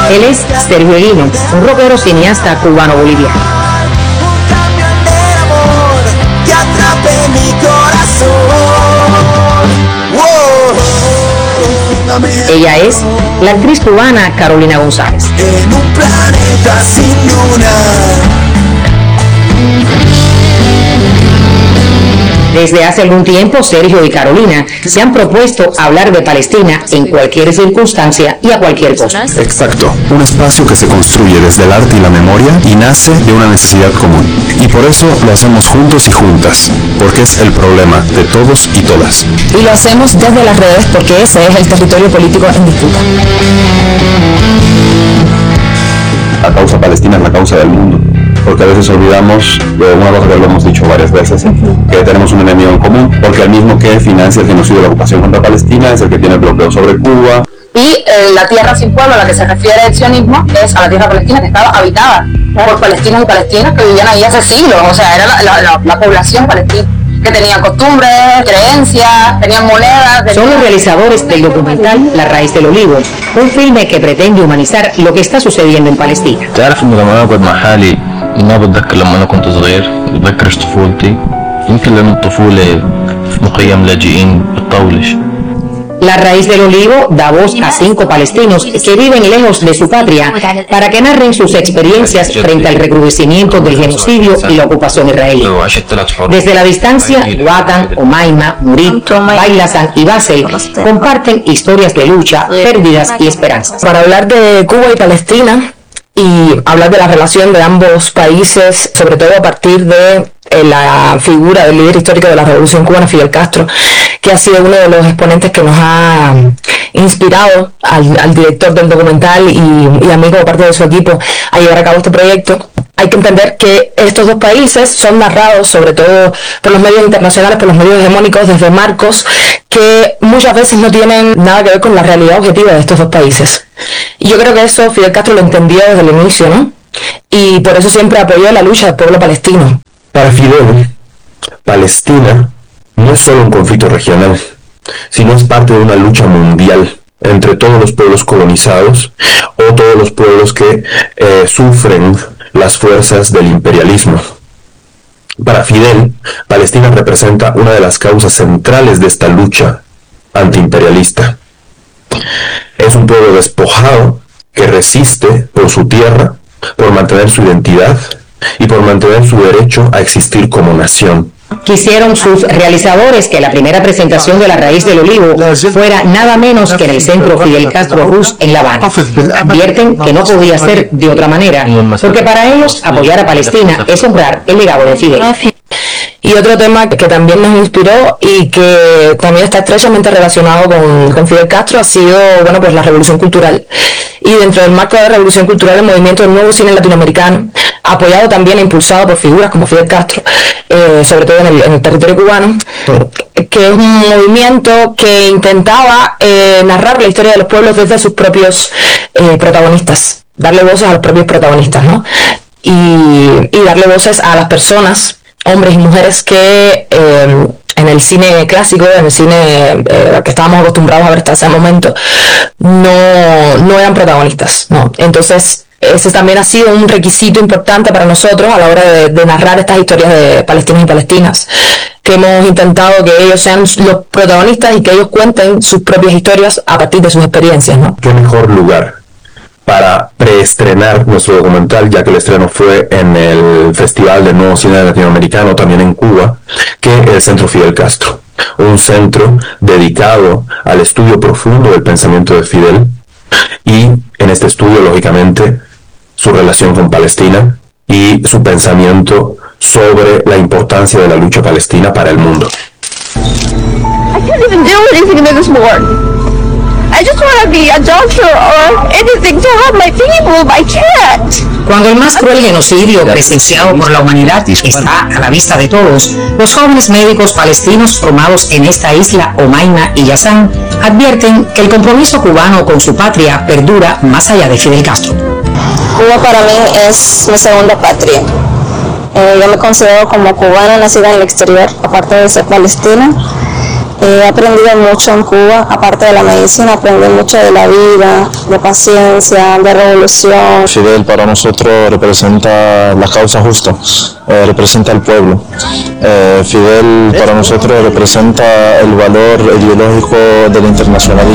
Él es Sergio Eguino, un rockero cineasta cubano-boliviano. Ella es la actriz cubana Carolina González. En un planeta sin luna. Desde hace algún tiempo, Sergio y Carolina se han propuesto hablar de Palestina en cualquier circunstancia y a cualquier costo. Exacto, un espacio que se construye desde el arte y la memoria y nace de una necesidad común. Y por eso lo hacemos juntos y juntas, porque es el problema de todos y todas. Y lo hacemos desde las redes porque ese es el territorio político en disputa. La causa palestina es la causa del mundo, porque a veces olvidamos de una cosa que lo hemos dicho varias veces, que tenemos un enemigo en común, porque el mismo que financia el genocidio de la ocupación contra Palestina es el que tiene el bloqueo sobre Cuba. Y la tierra sin pueblo a la que se refiere el sionismo es a la tierra palestina que estaba habitada por palestinos y palestinas que vivían ahí hace siglos, o sea, era la población palestina, que tenían costumbres, creencias, tenían monedas. Son los realizadores del documental La Raíz del Olivo, un filme que pretende humanizar lo que está sucediendo en Palestina. تعرف إنه لما أقعد مع حالي ما بتذكر لما أنا كنت صغير، بتذكرش طفولتي، يمكن لأن الطفولة في مخيم لاجئين بتطولش. La Raíz del Olivo da voz a 5 palestinos que viven lejos de su patria para que narren sus experiencias frente al recrudecimiento del genocidio y la ocupación israelí. Desde la distancia, Watan, Omaima, Murit, Bailasan y Basel comparten historias de lucha, pérdidas y esperanzas. Para hablar de Cuba y Palestina y hablar de la relación de ambos países, sobre todo a partir de la figura del líder histórico de la Revolución Cubana, Fidel Castro, que ha sido uno de los exponentes que nos ha inspirado al director del documental y a mí como parte de su equipo a llevar a cabo este proyecto. Hay que entender que estos dos países son narrados sobre todo por los medios internacionales, por los medios hegemónicos, desde marcos que muchas veces no tienen nada que ver con la realidad objetiva de estos dos países. Y yo creo que eso Fidel Castro lo entendió desde el inicio, ¿no? Y por eso siempre apoyó la lucha del pueblo palestino. Para Fidel, Palestina no es solo un conflicto regional, sino es parte de una lucha mundial entre todos los pueblos colonizados o todos los pueblos que sufren las fuerzas del imperialismo. Para Fidel, Palestina representa una de las causas centrales de esta lucha antiimperialista. Es un pueblo despojado que resiste por su tierra, por mantener su identidad y por mantener su derecho a existir como nación. Quisieron sus realizadores que la primera presentación de La Raíz del Olivo fuera nada menos que en el centro Fidel Castro Ruz en La Habana. Advierten que no podía ser de otra manera, porque para ellos apoyar a Palestina es honrar el legado de Fidel. Y otro tema que también nos inspiró y que también está estrechamente relacionado con Fidel Castro ha sido, bueno, pues la Revolución Cultural. Y dentro del marco de la Revolución Cultural, el movimiento del nuevo cine latinoamericano, apoyado también e impulsado por figuras como Fidel Castro, sobre todo en el territorio cubano, que es un movimiento que intentaba narrar la historia de los pueblos desde sus propios protagonistas, darle voces a los propios protagonistas, ¿no? Y darle voces a las personas, hombres y mujeres que en el cine clásico, en el cine que estábamos acostumbrados a ver hasta ese momento, no eran protagonistas, ¿no? Entonces ese también ha sido un requisito importante para nosotros a la hora de narrar estas historias de palestinos y palestinas, que hemos intentado que ellos sean los protagonistas y que ellos cuenten sus propias historias a partir de sus experiencias, ¿no? ¿Qué mejor lugar para preestrenar nuestro documental, ya que el estreno fue en el Festival del Nuevo Cine Latinoamericano, también en Cuba, que el Centro Fidel Castro? Un centro dedicado al estudio profundo del pensamiento de Fidel y, en este estudio, lógicamente, su relación con Palestina y su pensamiento sobre la importancia de la lucha palestina para el mundo. I can't even do anything in this war. I just want to be a doctor or anything to have my people, I can't. Cuando el más cruel genocidio presenciado por la humanidad está a la vista de todos, los jóvenes médicos palestinos formados en esta isla, Omaima y Yazán, advierten que el compromiso cubano con su patria perdura más allá de Fidel Castro. Cuba para mí es mi segunda patria. Yo me considero como cubana nacida en el exterior, aparte de ser palestina. He aprendido mucho en Cuba, aparte de la medicina, aprendí mucho de la vida, de paciencia, de revolución. Fidel para nosotros representa la causa justa, representa al pueblo. Fidel para nosotros representa el valor ideológico del internacionalismo.